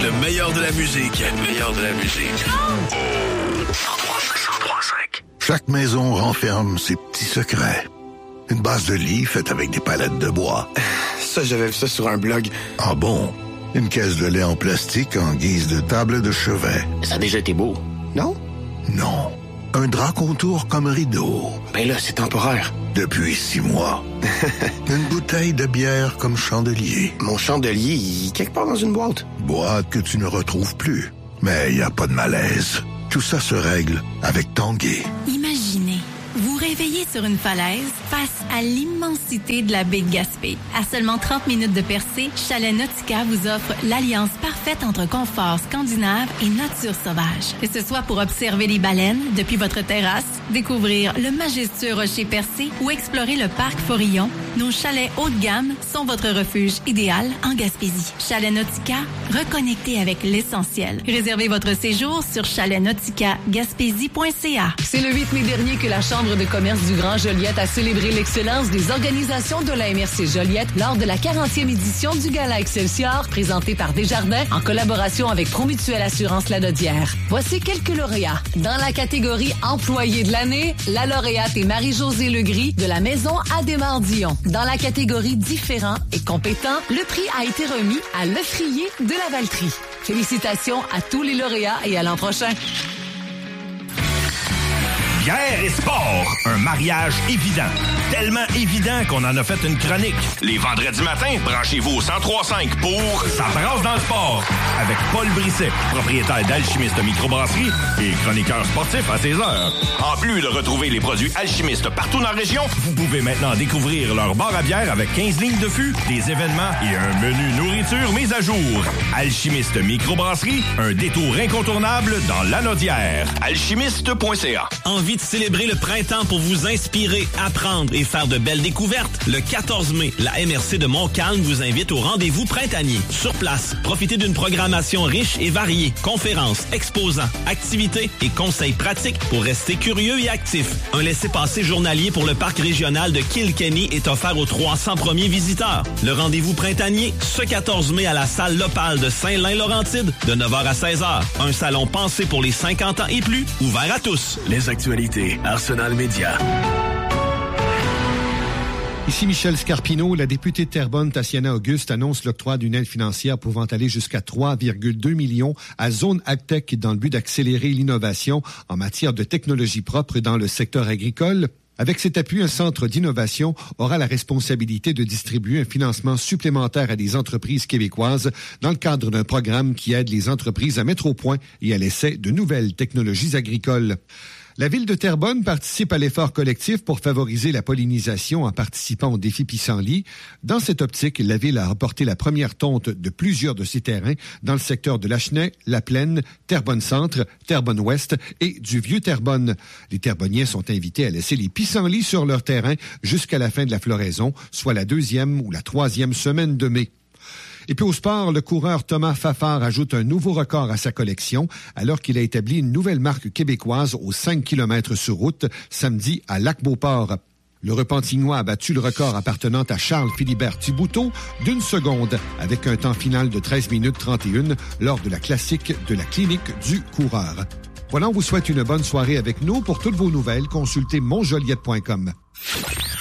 Le meilleur de la musique. Le meilleur de la musique. Oh! 103.5. Chaque maison renferme ses petits secrets. Une base de lit faite avec des palettes de bois. Ça, j'avais vu ça sur un blog. Ah bon? Une caisse de lait en plastique en guise de table de chevet. Ça a déjà été beau, non? Non. Un drap contour comme rideau. Ben là, c'est temporaire. Depuis 6 mois. Une bouteille de bière comme chandelier. Mon chandelier, il est quelque part dans une boîte. Boîte que tu ne retrouves plus. Mais il n'y a pas de malaise. Tout ça se règle avec Tanguay. Imaginez, vous réveillez sur une falaise face à l'immensité de la baie de Gaspé. À seulement 30 minutes de percée, Chalet Nautica vous offre l'alliance parfaite entre confort scandinave et nature sauvage. Que ce soit pour observer les baleines depuis votre terrasse, découvrir le majestueux rocher percé ou explorer le parc Forillon, nos chalets haut de gamme sont votre refuge idéal en Gaspésie. Chalet Nautica, reconnecté avec l'essentiel. Réservez votre séjour sur chaletnautica-gaspésie.ca. C'est le 8 mai dernier que la Chambre de commerce du Grand Joliette a célébré l'excellence des organisations de la MRC Joliette lors de la 40e édition du Gala Excelsior, présenté par Desjardins en collaboration avec Promutuelle Assurance Lanaudière. Voici quelques lauréats. Dans la catégorie Employé de l'année, la lauréate est Marie-Josée Legris de la Maison Adémar-Dion. Dans la catégorie Différent et compétent, le prix a été remis à Lefrier de la Valtrie. Félicitations à tous les lauréats et à l'an prochain. Bière et sport, un mariage évident. Tellement évident qu'on en a fait une chronique. Les vendredis matins, branchez-vous au 103.5 pour Ça brasse dans le sport avec Paul Brisset, propriétaire d'Alchimiste Microbrasserie et chroniqueur sportif à 16h. En plus de retrouver les produits alchimistes partout dans la région, vous pouvez maintenant découvrir leur bar à bière avec 15 lignes de fût, des événements et un menu nourriture mis à jour. Alchimiste Microbrasserie, un détour incontournable dans l'Anaudière. Alchimiste.ca. Envie de célébrer le printemps pour vous inspirer, apprendre et faire de belles découvertes? Le 14 mai, la MRC de Montcalm vous invite au rendez-vous printanier. Sur place, profitez d'une programmation riche et variée. Conférences, exposants, activités et conseils pratiques pour rester curieux et actifs. Un laissez-passer journalier pour le parc régional de Kilkenny est offert aux 300 premiers visiteurs. Le rendez-vous printanier, ce 14 mai à la salle L'Opale de Saint-Lin-Laurentide, de 9h à 16h. Un salon pensé pour les 50 ans et plus, ouvert à tous. Les actualités Arsenal Média. Ici Michel Scarpino. La députée de Terrebonne, Tatiana Auguste, annonce l'octroi d'une aide financière pouvant aller jusqu'à 3,2 millions à Zone AgTech dans le but d'accélérer l'innovation en matière de technologie propre dans le secteur agricole. Avec cet appui, un centre d'innovation aura la responsabilité de distribuer un financement supplémentaire à des entreprises québécoises dans le cadre d'un programme qui aide les entreprises à mettre au point et à l'essai de nouvelles technologies agricoles. La ville de Terrebonne participe à l'effort collectif pour favoriser la pollinisation en participant au défi Pissenlit. Dans cette optique, la ville a remporté la première tonte de plusieurs de ses terrains dans le secteur de Lachenay, La Plaine, Terrebonne-Centre, Terrebonne-Ouest et du Vieux-Terrebonne. Les Terrebonniens sont invités à laisser les pissenlits sur leur terrain jusqu'à la fin de la floraison, soit la 2e ou la 3e semaine de mai. Et puis au sport, le coureur Thomas Fafard ajoute un nouveau record à sa collection alors qu'il a établi une nouvelle marque québécoise aux 5 km sur route samedi à Lac-Beauport. Le Repentignois a battu le record appartenant à Charles-Philibert Thibouteau d'1 seconde avec un temps final de 13 minutes 31 lors de la classique de la clinique du coureur. Voilà, on vous souhaite une bonne soirée avec nous. Pour toutes vos nouvelles, consultez monjoliette.com.